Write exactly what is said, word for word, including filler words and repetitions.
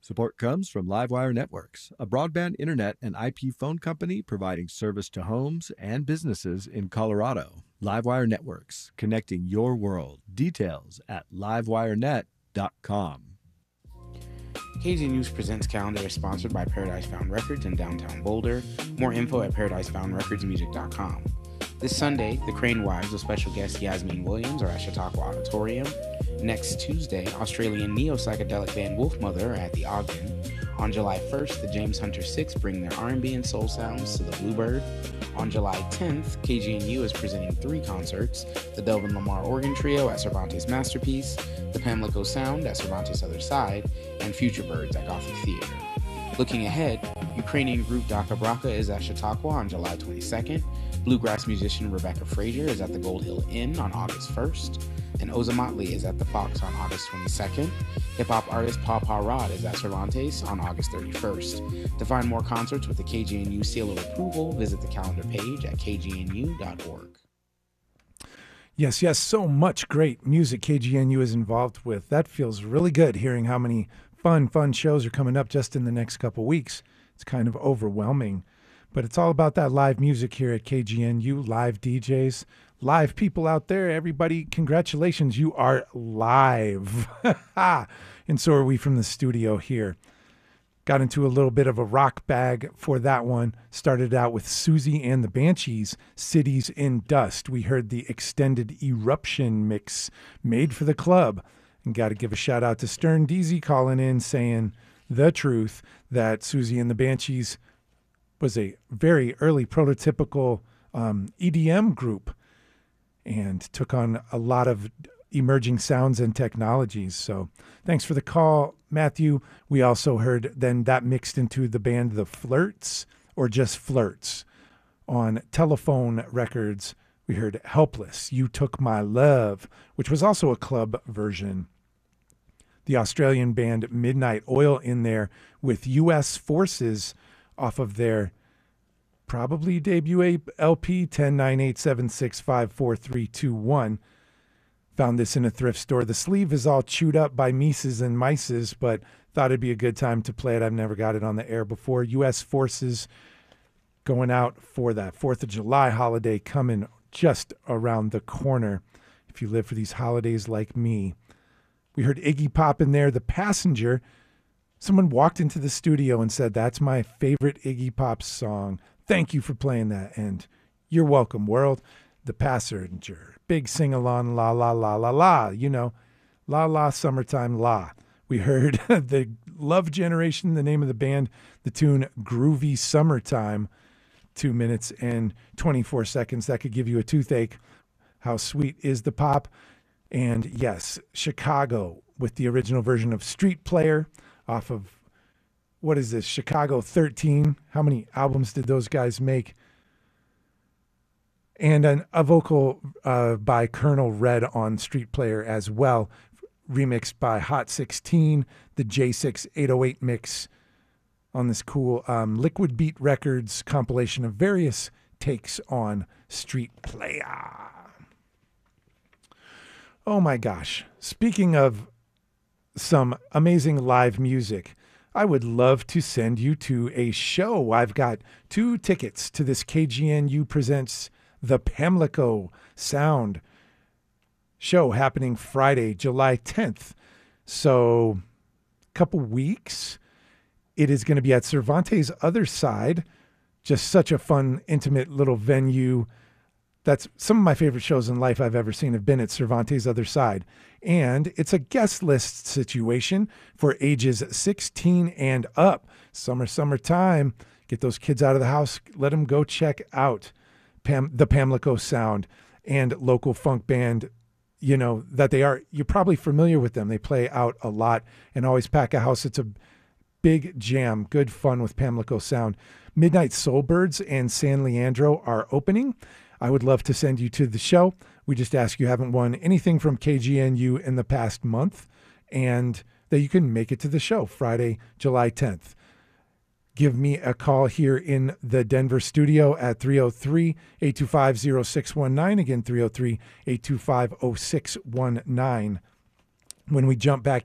Support comes from Livewire Networks, a broadband internet and I P phone company providing service to homes and businesses in Colorado. Livewire Networks, connecting your world. Details at livewirenet dot com. K G News Presents Calendar is sponsored by Paradise Found Records in downtown Boulder. More info at paradise found records music dot com. This Sunday, the Crane Wives with special guest Yasmin Williams are at Chautauqua Auditorium. Next Tuesday, Australian neo-psychedelic band Wolfmother are at the Ogden. On July first, the James Hunter Six bring their R and B and soul sounds to the Bluebird. On July tenth, K G N U is presenting three concerts: the Delvin Lamar Organ Trio at Cervantes Masterpiece, the Pamlico Sound at Cervantes Other Side, and Future Birds at Gothic Theater. Looking ahead, Ukrainian group Daka Braka is at Chautauqua on July twenty-second, bluegrass musician Rebecca Frazier is at the Gold Hill Inn on August first, and Ozamatli is at the Fox on August twenty-second. Hip-hop artist Paw Paw Rod is at Cervantes on August thirty-first. To find more concerts with the K G N U seal of approval, visit the calendar page at k g n u dot org. Yes, yes, so much great music K G N U is involved with. That feels really good, hearing how many fun, fun shows are coming up just in the next couple weeks. It's kind of overwhelming. But it's all about that live music here at K G N U, live D Js, live people out there. Everybody, congratulations, you are live. And so are we from the studio here. Got into a little bit of a rock bag for that one. Started out with Susie and the Banshees, Cities in Dust. We heard the extended Eruption mix made for the club. And got to give a shout out to Stern Deasy calling in saying the truth that Susie and the Banshees was a very early prototypical um, E D M group and took on a lot of emerging sounds and technologies. So thanks for the call, Matthew. We also heard then that mixed into the band The Flirts, or just Flirts. On Telephone Records, we heard Helpless, You Took My Love, which was also a club version. The Australian band Midnight Oil in there with U S Forces off of their probably debut L P ten nine eight seven six five four three two one. Found this in a thrift store. The sleeve is all chewed up by Mises and Mices, but thought it'd be a good time to play it. I've never got it on the air before. U S Forces going out for that fourth of July holiday coming just around the corner if you live for these holidays like me. We heard Iggy Pop in there, The Passenger. Someone walked into the studio and said, that's my favorite Iggy Pop song. Thank you for playing that. And you're welcome, world. The Passenger. Big sing-along, la, la, la, la, la. You know, la, la, summertime, la. We heard the Love Generation, the name of the band, the tune Groovy Summertime. Two minutes and twenty-four seconds. That could give you a toothache. How sweet is the pop? And yes, Chicago with the original version of Street Player off of, what is this, Chicago thirteen. How many albums did those guys make? And an, a vocal uh, by Colonel Red on Street Player as well, remixed by Hot sixteen, the J six eight oh eight mix on this cool um, Liquid Beat Records compilation of various takes on Street Player. Oh my gosh. Speaking of some amazing live music, I would love to send you to a show. I've got two tickets to this K G N U Presents the Pamlico Sound show happening Friday, July tenth. So a couple weeks. It is going to be at Cervantes Other Side. Just such a fun, intimate little venue. That's some of my favorite shows in life I've ever seen have been at Cervantes Other Side. And it's a guest list situation for ages sixteen and up. Summer, summertime. Get those kids out of the house. Let them go check out Pam, the Pamlico Sound and local funk band, you know, that they are. You're probably familiar with them. They play out a lot and always pack a house. It's a big jam. Good fun with Pamlico Sound. Midnight Soulbirds and San Leandro are opening. I would love to send you to the show. We just ask you haven't won anything from K G N U in the past month and that you can make it to the show Friday, July tenth. Give me a call here in the Denver studio at three oh three, eight two five, oh six one nine. Again, three oh three, eight two five, oh six one nine. When we jump back